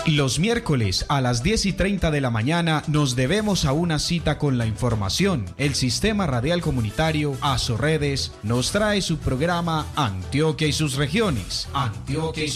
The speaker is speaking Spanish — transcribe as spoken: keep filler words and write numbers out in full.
Los miércoles a las diez y treinta de la mañana nos debemos a una cita con la información. El Sistema Radial Comunitario Aso Redes nos trae su programa Antioquia y sus regiones. Antioquia y